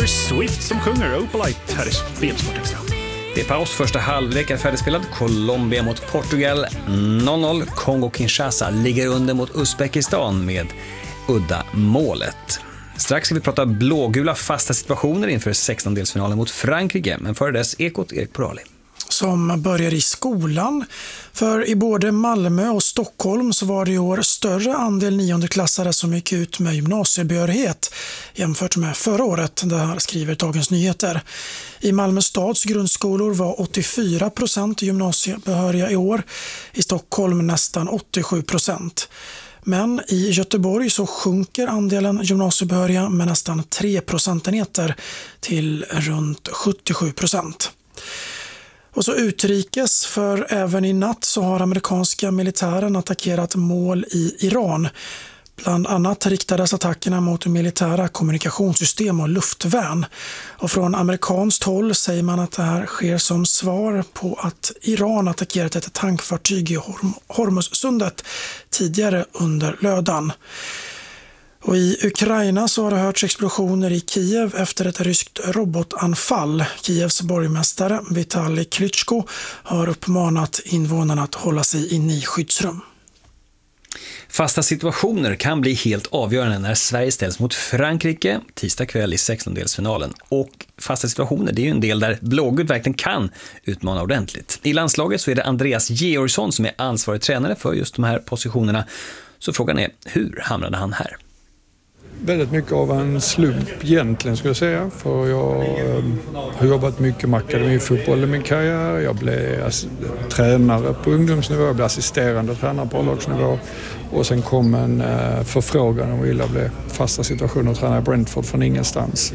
Swift som sjunger Opalite här i Spelsport Extra. Det är paus, första halvlek är färdigspelad. Colombia mot Portugal 0-0. Kongo-Kinshasa ligger under mot Uzbekistan med udda målet. Strax ska vi prata blågula fasta situationer inför 16-delsfinalen mot Frankrike. Men före dess Ekot Erik Porali. Som börjar i skolan. För i både Malmö och Stockholm så var det i år större andel niondeklassare som gick ut med gymnasiebehörighet jämfört med förra året. Det här skriver Dagens Nyheter. I Malmö stads grundskolor var 84% gymnasiebehöriga i år. I Stockholm nästan 87%. Men i Göteborg så sjunker andelen gymnasiebehöriga med nästan 3 procentenheter till runt 77%. Och så utrikes, för även i natt så har amerikanska militären attackerat mål i Iran. Bland annat riktades attackerna mot militära kommunikationssystem och luftvärn. Och från amerikanskt håll säger man att det här sker som svar på att Iran attackerat ett tankfartyg i Hormuzsundet tidigare under lördagen. Och i Ukraina så har det hörts explosioner i Kiev efter ett ryskt robotanfall. Kievs borgmästare Vitali Klitschko har uppmanat invånarna att hålla sig inne i skyddsrum. Fasta situationer kan bli helt avgörande när Sverige ställs mot Frankrike tisdag kväll i 16-delsfinalen. Och fasta situationer, det är ju en del där blågult verkligen kan utmana ordentligt. I landslaget så är det Andreas Georgsson som är ansvarig tränare för just de här positionerna. Så frågan är, hur hamnade han här? Väldigt mycket av en slump egentligen skulle jag säga. För jag har jobbat mycket med akademifotboll i min karriär. Jag blev tränare på ungdomsnivå, jag blev assisterande tränare på A-lagsnivå. Och sen kom en förfrågan om jag blev fasta situationer och tränare i Brentford från ingenstans.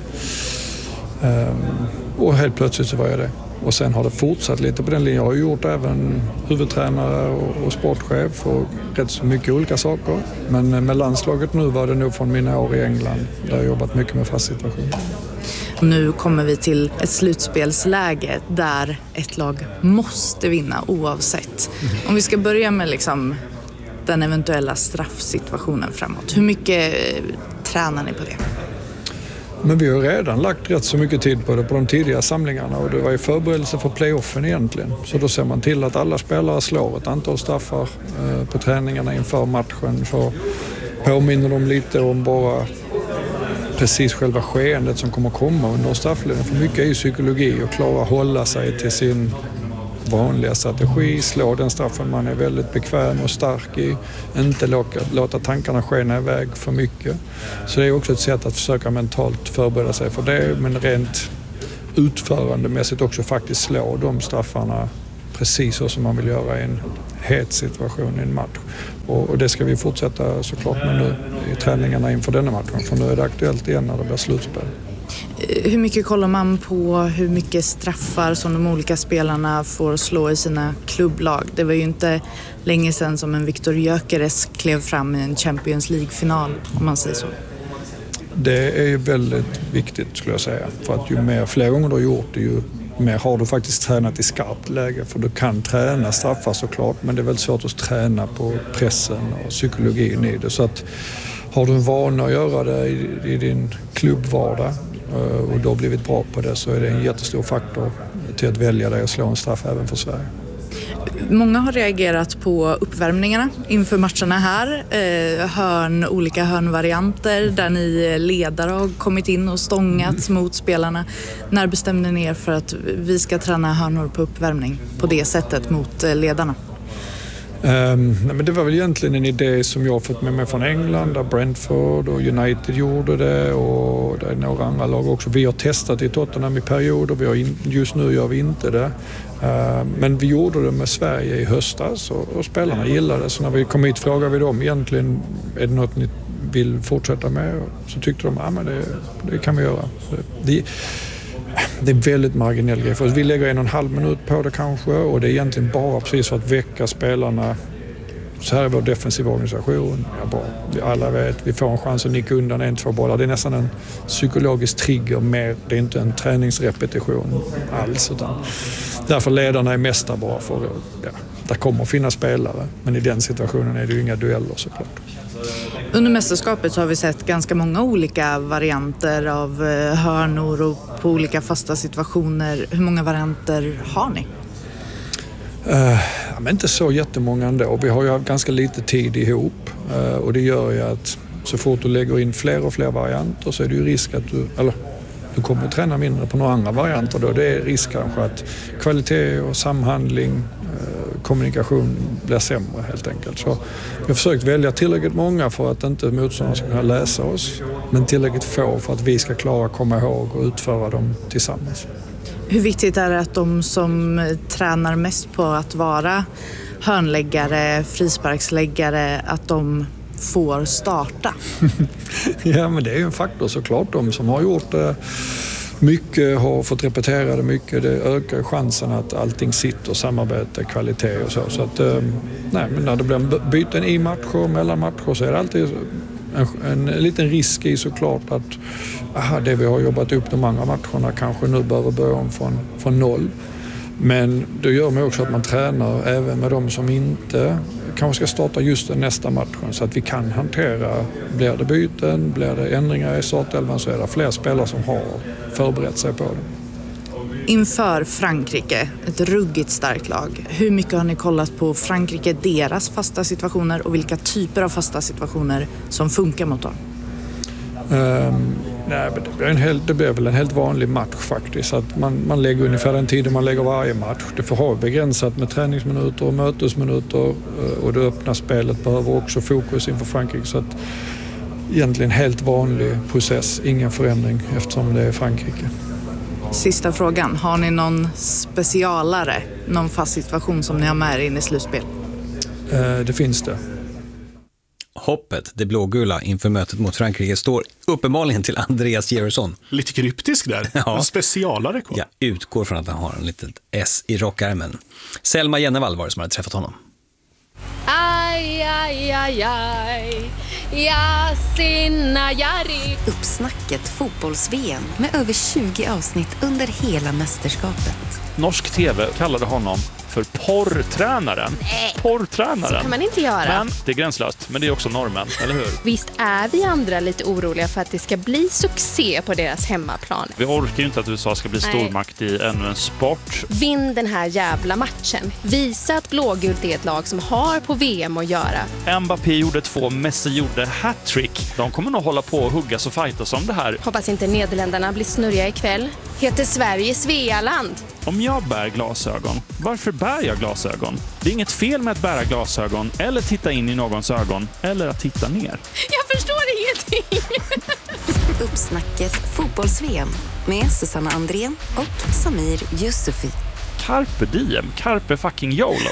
Och helt plötsligt så var jag det. Och sen har det fortsatt lite på den linjen. Jag har gjort även huvudtränare och sportchef och rätt så mycket olika saker. Men med landslaget nu var det nog från mina år i England där jag har jobbat mycket med fast situation. Nu kommer vi till ett slutspelsläge där ett lag måste vinna oavsett. Om vi ska börja med liksom den eventuella straffsituationen framåt. Hur mycket tränar ni på det? Men vi har redan lagt rätt så mycket tid på det på de tidiga samlingarna och det var i förberedelse för playoffen egentligen. Så då ser man till att alla spelare slår ett antal straffar på träningarna inför matchen. Så påminner de lite om bara precis själva skeendet som kommer komma under strafflinjen. För mycket är ju psykologi och klara att hålla sig till sin vanliga strategi, slå den straffen man är väldigt bekväm och stark i, inte låta tankarna skena iväg för mycket. Så det är också ett sätt att försöka mentalt förbereda sig för det, men rent utförandemässigt också faktiskt slå de straffarna precis så som man vill göra i en het situation i en match. Och det ska vi fortsätta såklart med nu i träningarna inför denna matchen, för nu är det aktuellt igen när det blir slutspel. Hur mycket kollar man på hur mycket straffar som de olika spelarna får slå i sina klubblag? Det var ju inte länge sedan som en Viktor Gyökeres klev fram i en Champions League-final, om man säger så. Det är ju väldigt viktigt skulle jag säga. För att ju fler gånger du har gjort det, ju mer har du faktiskt tränat i skarpt läge. För du kan träna straffar såklart, men det är väldigt svårt att träna på pressen och psykologin i det. Så att har du en vana att göra det i din klubbvardag och du har blivit bra på det, så är det en jättestor faktor till att välja dig och slå en straff även för Sverige. Många har reagerat på uppvärmningarna inför matcherna här. Olika hörnvarianter där ni ledare har kommit in och stångat mot spelarna. När bestämde ni er för att vi ska träna hörnor på uppvärmning på det sättet mot ledarna? Men det var väl egentligen en idé som jag har fått med mig från England, där Brentford och United gjorde det och det är några andra lag också. Vi har testat i Tottenham i perioder, just nu gör vi inte det. Men vi gjorde det med Sverige i höstas och spelarna gillade det. Så när vi kom hit frågade vi dem egentligen, är det något ni vill fortsätta med? Så tyckte de, men det kan vi göra. Det är väldigt marginell grej för oss. Vi lägger 1,5 minut på det kanske och det är egentligen bara precis för att väcka spelarna. Så här är vår defensiva organisation. Ja, bra. Alla vet, vi får en chans att nicka undan 1-2 bollar. Det är nästan en psykologisk trigger mer. Det är inte en träningsrepetition alls. Utan därför ledarna är mästare bara för där kommer finnas spelare. Men i den situationen är det ju inga dueller såklart. Under mästerskapet så har vi sett ganska många olika varianter av hörnor och på olika fasta situationer. Hur många varianter har ni? Men inte så jättemånga ändå. Vi har ju haft ganska lite tid ihop och det gör ju att så fort du lägger in fler och fler varianter så är det ju risk att du kommer att träna mindre på några andra varianter då. Det är risk kanske att kvalitet och samhandling, kommunikation blir sämre helt enkelt. Så vi har försökt välja tillräckligt många för att inte motståndarna ska kunna läsa oss, men tillräckligt få för att vi ska klara att komma ihåg och utföra dem tillsammans. Hur viktigt är det att de som tränar mest på att vara hörnläggare, frisparksläggare, att de får starta? Ja, men det är ju en faktor såklart. De som har gjort det mycket, har fått repetera det mycket, det ökar chansen att allting sitter, samarbete, kvalitet och så. Så att, men när det blir byten i matcher, mellan matcher så är det alltid en liten risk i såklart att det vi har jobbat upp de andra matcherna kanske nu behöver börja om från noll. Men det gör mig också att man tränar även med de som inte kanske ska starta just den nästa matchen så att vi kan hantera, blir det byten, blir det ändringar i startelvan så är det fler spelare som har förberett sig på det. Inför Frankrike, ett ruggigt starkt lag. Hur mycket har ni kollat på Frankrike, deras fasta situationer och vilka typer av fasta situationer som funkar mot dem? Nej, det blir väl en helt vanlig match faktiskt. Att man lägger ungefär den tiden man lägger varje match. Det får ha begränsat med träningsminuter och mötesminuter och det öppna spelet behöver också fokus inför Frankrike. Så att egentligen helt vanlig process, ingen förändring eftersom det är Frankrike. Sista frågan, har ni någon specialare, någon fast situation som ni har med er in i slutspel? Det finns det. Hoppet, det blågula inför mötet mot Frankrike, står uppenbarligen till Andreas Georgsson. Lite kryptisk där. Ja. En specialare kvar. Jag utgår från att han har en litet S i rockärmen. Selma Jennevall var det som hade träffat honom. Aj, aj, aj, aj. Ja, sinna, jari. Uppsnacket fotbolls-VM med över 20 avsnitt under hela mästerskapet. Norsk TV kallade honom för porrtränaren. Nej, porrtränaren. så kan man inte göra. Men det är gränslöst, men det är också normen, eller hur? Visst är vi andra lite oroliga för att det ska bli succé på deras hemmaplan. Vi orkar ju inte att USA ska bli stormakt i ännu en sport. Vinn den här jävla matchen. Visa att blågult är ett lag som har på VM att göra. Mbappé gjorde 2, Messi gjorde hattrick. De kommer nog hålla på och huggas och fightas om det här. Hoppas inte Nederländerna blir snurriga ikväll. Heter Sverige Svealand? Om jag bär glasögon, varför bär jag glasögon? Det är inget fel med att bära glasögon eller titta in i någons ögon eller att titta ner. Jag förstår ingenting. Uppsnacket fotbolls-VM med Susanna Andrén och Samir Yusufi. Carpe diem, carpe fucking YOLO.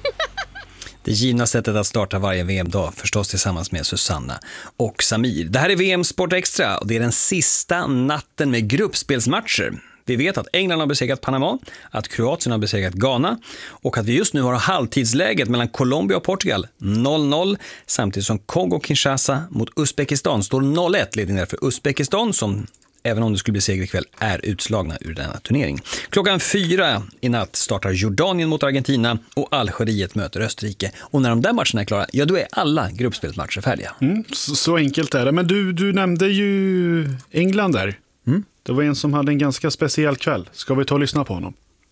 Det givna sättet att starta varje VM-dag, förstås tillsammans med Susanna och Samir. Det här är VM Sport Extra och det är den sista natten med gruppspelsmatcher. Vi vet att England har besegrat Panama, att Kroatien har besegrat Ghana och att vi just nu har halvtidsläget mellan Colombia och Portugal 0-0 samtidigt som Kongo-Kinshasa mot Uzbekistan står 0-1, ledning för Uzbekistan som även om det skulle bli seger ikväll är utslagna ur denna turnering. 4:00 i natt startar Jordanien mot Argentina och Algeriet möter Österrike. Och när de där matcherna är klara, ja då är alla gruppspelsmatcher färdiga. Så enkelt är det. Men du nämnde ju England där. Det var en som hade en ganska speciell kväll. Ska vi ta och lyssna på honom?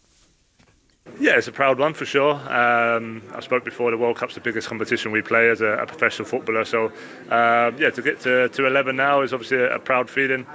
Yeah, it's a proud one for sure. I spoke before, the World Cup's the biggest competition we play as a professional footballer. So, to get to 11 now is obviously a proud feeling.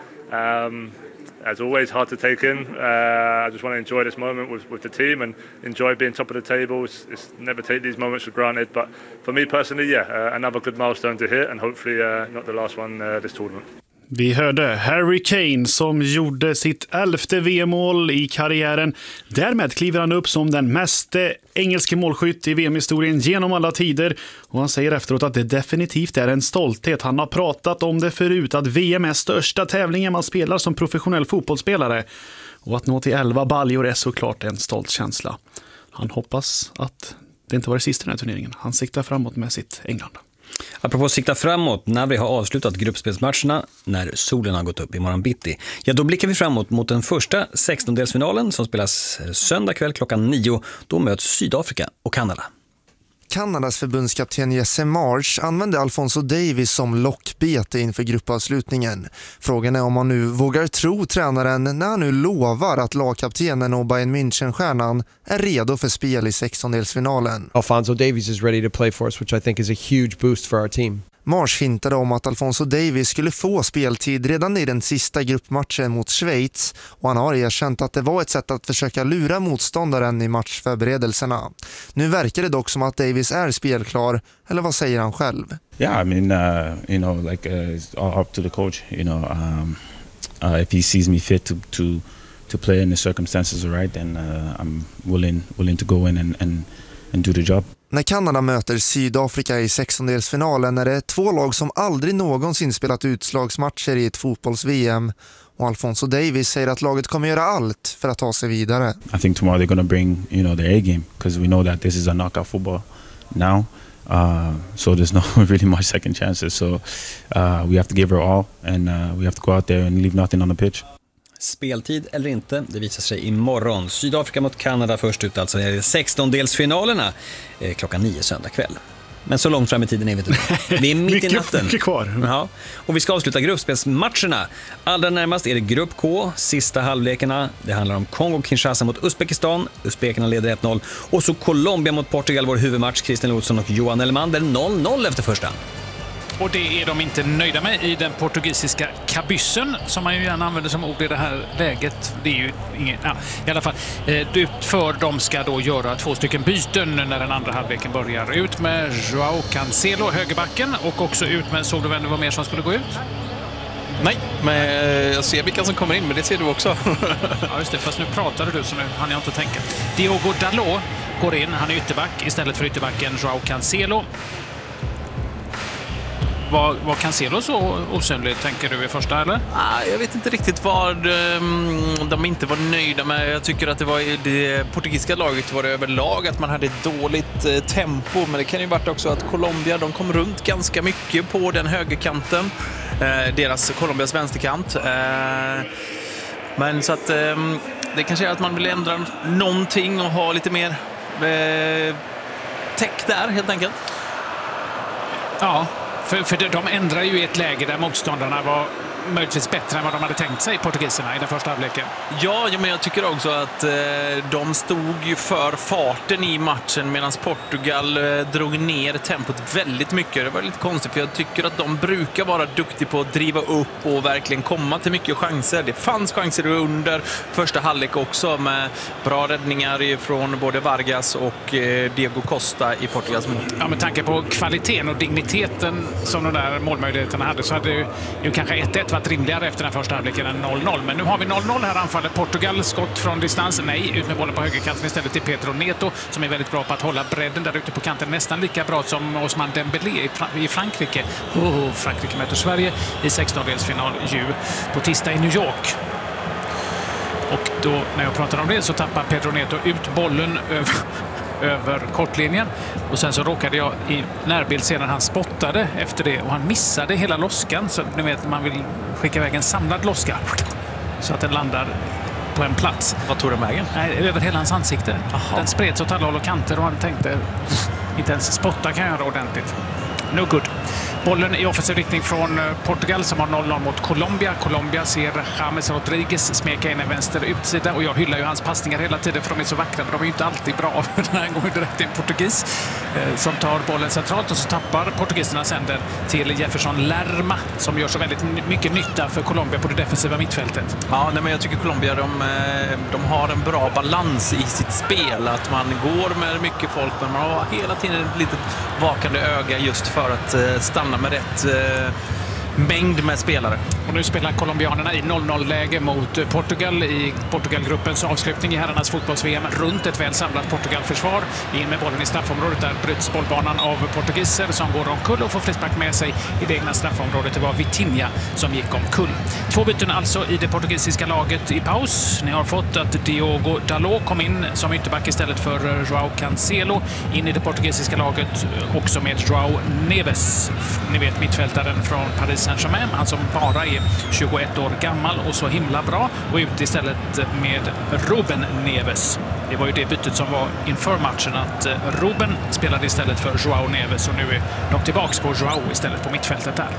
As always, hard to take in. I just want to enjoy this moment with the team and enjoy being top of the table. It's never take these moments for granted. But for me personally, another good milestone to hit and hopefully not the last one this tournament. Vi hörde Harry Kane som gjorde sitt 11:e VM-mål i karriären. Därmed kliver han upp som den mest engelske målskytt i VM-historien genom alla tider. Och han säger efteråt att det definitivt är en stolthet. Han har pratat om det förut, att VM är största tävlingen man spelar som professionell fotbollsspelare. Och att nå till 11 baljor är såklart en stolt känsla. Han hoppas att det inte var det sista i den här turneringen. Han siktar framåt med sitt England. Apropå sikta framåt, när vi har avslutat gruppspelsmatcherna, när solen har gått upp i morgon bitti, ja då blickar vi framåt mot den första 16-delsfinalen som spelas söndag kväll 9:00. Då möts Sydafrika och Kanada. Kanadas förbundskapten Jesse Marsh använde Alphonso Davies som lockbete inför gruppavslutningen. Frågan är om man nu vågar tro tränaren när han nu lovar att lagkaptenen och Bayern München-stjärnan är redo för spel i 16-delsfinalen. Alphonso Davies is ready to play for us, which I think is a huge boost for our team. Marsh hintade om att Alphonso Davies skulle få speltid redan i den sista gruppmatchen mot Schweiz, och han har erkänt att det var ett sätt att försöka lura motståndaren i matchförberedelserna. Nu verkar det dock som att Davies är spelklar, eller vad säger han själv? Yeah, I mean, it's all up to the coach. If he sees me fit to play in the circumstances are right, then I'm willing to go in and do the job. När Kanada möter Sydafrika i 16-delsfinalen är det två lag som aldrig någonsin spelat utslagsmatcher i ett fotbolls-VM, och Alphonso Davies säger att laget kommer göra allt för att ta sig vidare. I think tomorrow they're going to bring, their A-game, because we know that this is a knockout football now. So there's no really much second chances. So we have to give her all, and we have to go out there and leave nothing on the pitch. Speltid eller inte, det visar sig imorgon. Sydafrika mot Kanada först ut, alltså är det 16-delsfinalerna klockan 9 söndag kväll. Men så långt fram i tiden är vi inte. Det är mitt i natten. Mycket kvar. Ja. Och vi ska avsluta gruppspelsmatcherna. Allra närmast är det grupp K, sista halvlekarna. Det handlar om Kongo-Kinshasa mot Uzbekistan. Uzbekerna leder 1-0. Och så Colombia mot Portugal, vår huvudmatch. Christian Olsson och Johan Elmander 0-0 efter första. Och det är de inte nöjda med i den portugisiska kabyssen, som man ju gärna använder som ord i det här läget. Det är ju ingen, i alla fall. För de ska då göra 2 stycken byten när den andra halvleken börjar. Ut med Joao Cancelo, högerbacken, och också ut med, såg du vem det var mer som skulle gå ut? Nej, men jag ser vilka som kommer in, men det ser du också. Ja, just det, fast nu pratade du så nu hann jag inte tänka. Diogo Dalot går in, han är ytterback istället för ytterbacken Joao Cancelo. Var Cancelo så osynligt, tänker du, i första, eller? Jag vet inte riktigt vad de inte var nöjda med. Jag tycker att det var i det portugisiska laget var det överlag att man hade ett dåligt tempo. Men det kan ju varit också att Colombia, de kom runt ganska mycket på den högerkanten. Colombias vänsterkant. Men så att det kanske är att man vill ändra någonting och ha lite mer tech där, helt enkelt. Ja. För de ändrar ju i ett läge där motståndarna var möjligtvis bättre än vad de hade tänkt sig, portugiserna, i den första halvleken. Ja, men jag tycker också att de stod ju för farten i matchen medan Portugal drog ner tempot väldigt mycket. Det var lite konstigt, för jag tycker att de brukar vara duktiga på att driva upp och verkligen komma till mycket chanser. Det fanns chanser under första halvlek också, med bra räddningar från både Vargas och Diego Costa i Portugals mål. Ja, med tanke på kvaliteten och digniteten som de där målmöjligheterna hade, så hade ju kanske 1-1 varit rimligare efter den första halvleken än 0-0. Men nu har vi 0-0 här, anfallet. Portugal, skott från distans. Nej, ut med bollen på högerkanten istället till Pedro Neto, som är väldigt bra på att hålla bredden där ute på kanten. Nästan lika bra som Ousmane Dembélé i Frankrike. Frankrike möter Sverige i 16-delsfinal på tisdag i New York. Och då, när jag pratar om det, så tappar Pedro Neto ut bollen över kortlinjen, och sen så råkade jag i närbild se när han spottade efter det, och han missade hela loskan, så ni vet, man vill skicka iväg en samlad loska så att den landar på en plats. Vad tog den vägen? Nej, över hela hans ansikte. Aha. Den spreds åt alla håll och kanter, och han tänkte inte ens spotta kan jag göra ordentligt. No good. Bollen i offensiv riktning från Portugal, som har 0-0 mot Colombia. Colombia ser James Rodriguez smeka in en vänster utsida, och jag hyllar ju hans passningar hela tiden, för de är så vackra, men de är ju inte alltid bra. Den här går direkt in portugis som tar bollen centralt, och så tappar portugiserna sen den till Jefferson Lerma, som gör så väldigt mycket nytta för Colombia på det defensiva mittfältet. Ja, men jag tycker Colombia, de har en bra balans i sitt spel, att man går med mycket folk, men man har hela tiden ett litet vakande öga just för att stanna med rätt mängd med spelare. Och nu spelar colombianerna i 0-0-läge mot Portugal i Portugalgruppens avslutning i herrarnas fotbolls-VM runt ett väl samlat Portugal-försvar. In med bollen i straffområdet, där bryts bollbanan av portugiser som går omkull och får frispark med sig i det egna straffområdet. Det var Vitinha som gick omkull. 2 byten alltså i det portugisiska laget i paus. Ni har fått att Diogo Dalot kom in som ytterback istället för Joao Cancelo. In i det portugisiska laget också med Joao Neves. Ni vet, mittfältaren från Paris Saint-Germain, han som bara är är 21 år gammal och så himla bra, och ut istället med Ruben Neves. Det var ju det bytet som var inför matchen, att Ruben spelade istället för Joao Neves, och nu är de tillbaks på Joao istället på mittfältet där.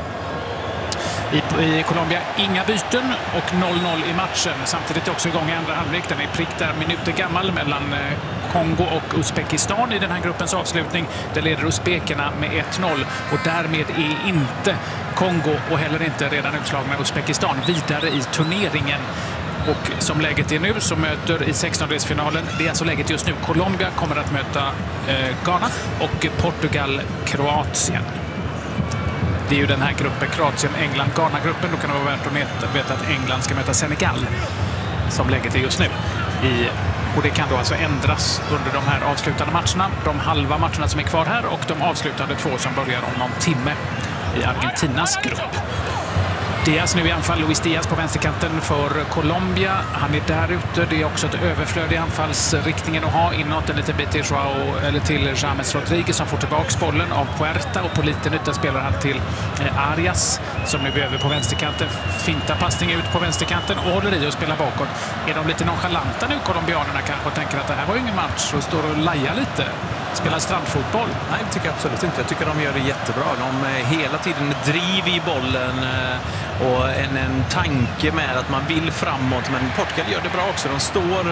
I Colombia inga byten och 0-0 i matchen. Samtidigt också igång i andra halvlek. Den är prick där minuter gammal mellan Kongo och Uzbekistan i den här gruppens avslutning. Det leder uzbekerna med 1-0 och därmed är inte Kongo och heller inte redan utslagna Uzbekistan vidare i turneringen. Och som läget är nu så möter i 16-delsfinalen, det är alltså läget just nu, Colombia kommer att möta Ghana och Portugal Kroatien. Det är ju den här gruppen, Kroatien, England, Ghana-gruppen. Då kan det vara värt att veta att England ska möta Senegal som läget är just nu. Och det kan då alltså ändras under de här avslutande matcherna. De halva matcherna som är kvar här och de avslutande 2 som börjar om någon timme i Argentinas grupp. Diaz nu i anfall, Luis Diaz på vänsterkanten för Colombia. Han är där ute. Det är också ett överflöd i anfallsriktningen att ha inåt en liten bit till Joao, eller till James Rodriguez som får tillbaka bollen av Puerta, och på liten yta spelar han till Arias som nu är över på vänsterkanten. Finta passning ut på vänsterkanten och håller i och spelar bakåt. Är de lite nonchalanta nu, colombianerna kanske, och tänker att det här var ju ingen match och står och lajar lite? Spelar strandfotboll? Nej, det tycker jag absolut inte. Jag tycker de gör det jättebra. De hela tiden driver i bollen och en tanke med att man vill framåt. Men Portugal gör det bra också. De står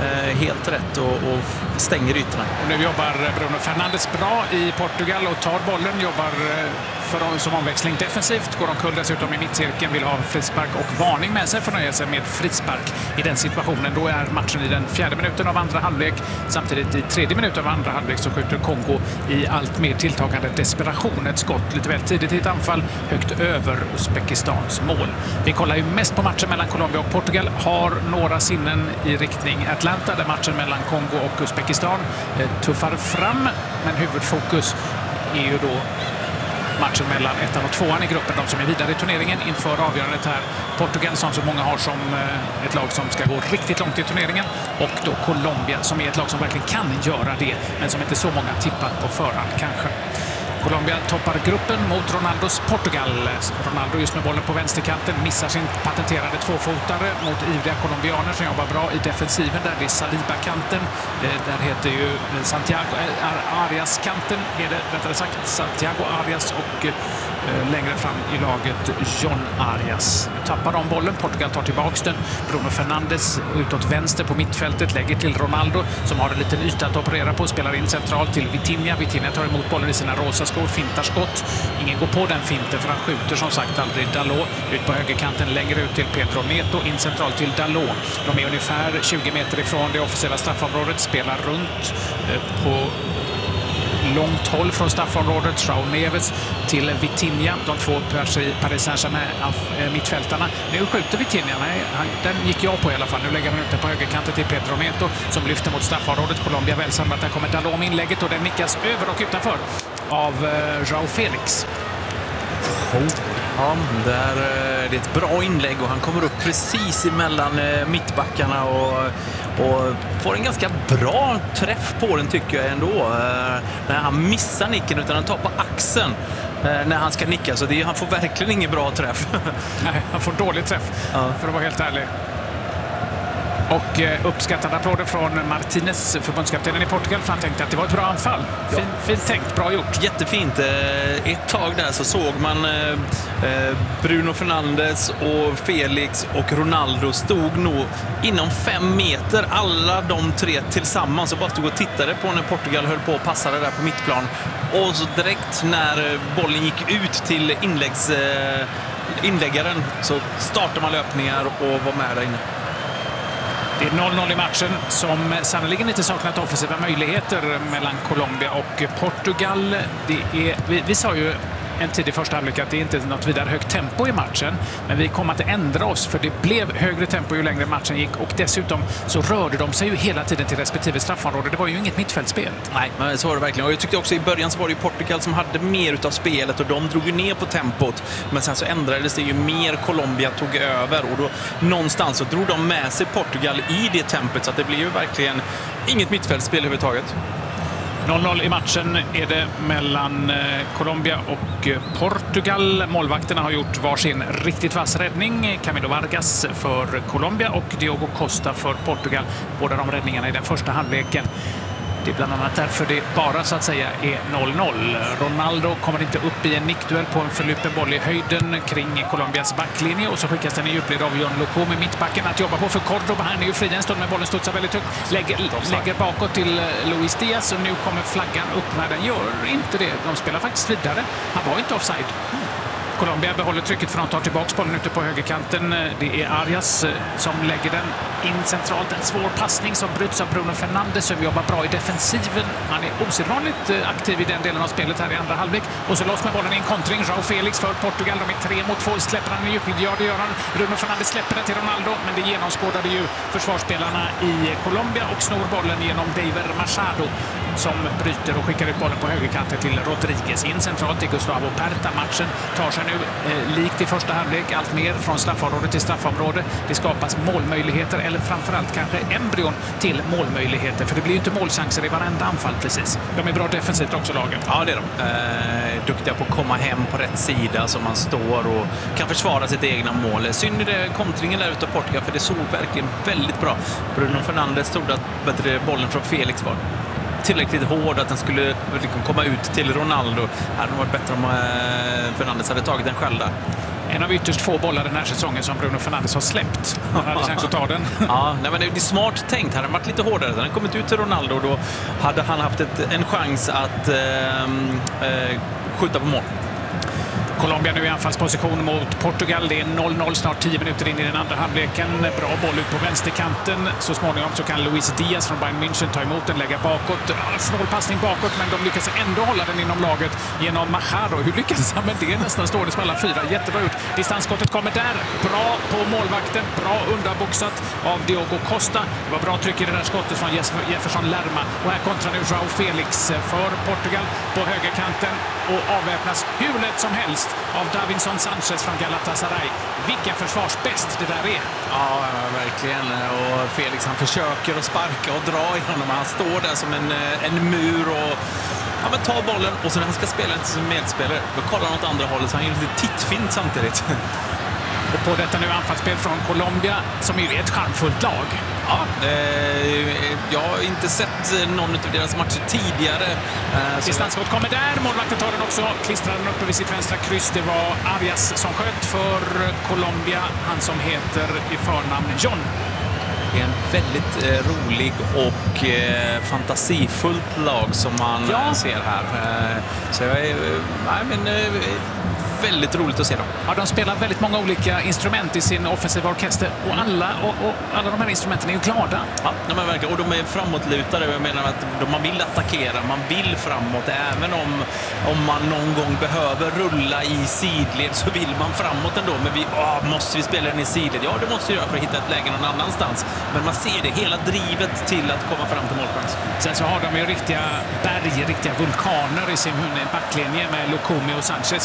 helt rätt och stänger ytorna. Och nu jobbar Bruno Fernandes bra i Portugal och tar bollen. Jobbar för dem som omväxling defensivt. Går omkull dessutom i mittcirkeln, vill ha frispark och varning med sig, för nöja sig med frispark i den situationen. Då är matchen i den 4:e minuten av andra halvlek. Samtidigt i 3:e minuten av andra halvlek så skjuter Kongo i allt mer tilltagande desperation ett skott lite väl tidigt i ett anfall högt över Uzbekistans mål. Vi kollar ju mest på matchen mellan Colombia och Portugal, har några sinnen i riktning Atlanta där matchen mellan Kongo och Uzbekistan tuffar fram, men huvudfokus är ju då matchen mellan 1:an och 2:an i gruppen, de som är vidare i turneringen inför avgörandet här. Portugal som så många har som ett lag som ska gå riktigt långt i turneringen, och då Colombia som är ett lag som verkligen kan göra det, men som inte så många tippat på förhand kanske. Colombia toppar gruppen mot Ronaldos Portugal. Ronaldo just med bollen på vänsterkanten missar sin patenterade tvåfotare mot ivriga colombianer som jobbar bra i defensiven. Där det är Saliba-kanten. Där heter ju Santiago Arias-kanten. Är det rättare sagt Santiago Arias och längre fram i laget John Arias. Nu tappar de bollen. Portugal tar tillbaka den. Bruno Fernandes utåt vänster på mittfältet lägger till Ronaldo som har en liten yta att operera på. Spelar in centralt till Vitinha. Vitinha tar emot bollen i sina rosa skor. Fintar skott. Ingen går på den finten för han skjuter som sagt aldrig Dalot. Ut på högerkanten längre ut till Pedro Neto. In centralt till Dalot. De är ungefär 20 meter ifrån det officiella straffområdet. Spelar runt på långt håll från straffområdet. Joao Neves till Vitinha. De två Paris Saint-Germain mittfältarna. Nu skjuter Vitinha. Nej, den gick jag på i alla fall. Nu lägger han ut den på högerkanten till Pedro Neto som lyfter mot straffområdet. Colombia väl samlat. Där kommer Dalot med inlägget och den nickas över och utanför av Joao Felix. Ja, det är ett bra inlägg och han kommer upp precis emellan mittbackarna och får en ganska bra träff på den tycker jag ändå. När han missar nicken utan han tar på axeln när han ska nicka, så han får verkligen ingen bra träff. Nej, han får dålig träff för att vara helt ärlig. Och uppskattande applåder från Martinez, förbundskaptenen i Portugal, för han tänkte att det var ett bra anfall. Fint tänkt, bra gjort. Jättefint. Ett tag där så såg man Bruno Fernandes och Felix och Ronaldo stod nog inom 5 meter, alla de tre tillsammans, och bara stod och tittade på när Portugal höll på och passade där på mittplan. Och så direkt när bollen gick ut till inläggaren så startade man löpningar och var med där inne. Det är 0-0 i matchen som sannolikt inte saknat offensiva möjligheter mellan Colombia och Portugal. Vi sa ju en tidig första halvlek att det inte är något vidare högt tempo i matchen, men vi kom att ändra oss för det blev högre tempo ju längre matchen gick, och dessutom så rörde de sig ju hela tiden till respektive straffområde. Det var ju inget mittfältspel. Nej, men så var det verkligen. Och jag tyckte också i början så var det ju Portugal som hade mer utav spelet och de drog ju ner på tempot, men sen så ändrades det ju mer, Colombia tog över och då någonstans så drog de med sig Portugal i det tempot, så att det blev ju verkligen inget mittfältspel överhuvudtaget. 0-0 i matchen är det mellan Colombia och Portugal. Målvakterna har gjort varsin riktigt vass räddning. Camilo Vargas för Colombia och Diogo Costa för Portugal. Båda de räddningarna i den första halvleken. Det är bland annat därför det bara så att säga är 0-0. Ronaldo kommer inte upp i en nickduell på en förlupen boll i höjden kring Colombias backlinje och så skickas den i djupled av John Luco med mittbacken att jobba på för Cordoba. Han är ju fri en stund med bollen studsar väldigt högt. Lägger bakåt till Luis Diaz och nu kommer flaggan upp när den gör inte det. De spelar faktiskt vidare. Han var inte offside. Colombia behåller trycket för att ta tillbaka bollen ute på högerkanten. Det är Arias som lägger den in centralt. En svår passning som bryts av Bruno Fernandes som jobbar bra i defensiven. Han är osedvanligt aktiv i den delen av spelet här i andra halvlek. Och så loss med bollen i en kontring. João Felix för Portugal. De är 3-2. Släpper han i djupled? Ja, det gör han. Bruno Fernandes släpper den till Ronaldo. Men det genomskådade ju försvarsspelarna i Colombia och snor bollen genom David Machado som bryter och skickar ut bollen på högerkanten till Rodriguez. In centralt till Gustavo Perta. Matchen tar sig nu likt i första halvlek allt mer från straffområde till straffområde. Det skapas målmöjligheter eller framförallt kanske embryon till målmöjligheter. För det blir ju inte målchanser i varenda anfall precis. De är bra defensivt också lagen. Ja, det är de. Duktiga på att komma hem på rätt sida så man står och kan försvara sitt egna mål. Synd i det kontringen där utav Portugal för det såg verkligen väldigt bra. Bruno Fernandes trodde att bollen från Felix var tillräckligt hård att den skulle komma ut till Ronaldo. Det hade varit bättre om Fernandes hade tagit den själv där. En av ytterst få bollar den här säsongen som Bruno Fernandes har släppt. Han hade chans att ta den. Ja, nej, men det är smart tänkt. Hade den varit lite hårdare. Den hade kommit ut till Ronaldo och då hade han haft en chans att skjuta på mål. Colombia nu i anfallsposition mot Portugal. Det är 0-0 snart 10 minuter in i den andra halvleken. Bra boll ut på vänsterkanten. Så småningom så kan Luis Diaz från Bayern München ta emot den, lägga bakåt. Snål passning bakåt, men de lyckas ändå hålla den inom laget genom Machado. Hur lyckas han med det? Nästan står det som alla fyra. Jättebra ut. Distansskottet kommer där. Bra på målvakten. Bra undanboxat av Diogo Costa. Det var bra tryck i det där skottet från Jefferson Lerma. Och här kontrar nu João Felix för Portugal på högerkanten och avväpnas hur lätt som helst av Davinson Sanchez från Galatasaray. Vilken försvarsbäst det där är. Ja, verkligen. Och Felix han försöker att sparka och dra i honom. Han står där som en mur och tar bollen och sen när han ska spela inte som medspelare då kollar han åt andra hållet så han är lite tittfint samtidigt. Och på detta nu anfallsspel från Colombia som ju är ett charmfullt lag. Ja, jag har inte sett någon av deras matcher tidigare. Distansskott kommer där. Målvakten tar den också. Klistrar den uppe vid sitt vänstra kryss. Det var Arias som sköt för Colombia. Han som heter i förnamn John. Det är en väldigt rolig och fantasifullt lag som man ser här. Så jag är väldigt roligt att se dem. Ja, de spelar väldigt många olika instrument i sin offensiva orkester och alla de här instrumenten är ju glada. Ja, de är verkligen, och de är framåtlutade. Jag menar att man vill attackera, man vill framåt. Även om man någon gång behöver rulla i sidled så vill man framåt ändå. Men måste vi spela den i sidled? Ja, det måste vi göra för att hitta ett läge någon annanstans. Men man ser det, hela drivet till att komma fram till målchans. Sen så har de ju riktiga berg, riktiga vulkaner i sin backlinje med Lukumi och Sanchez.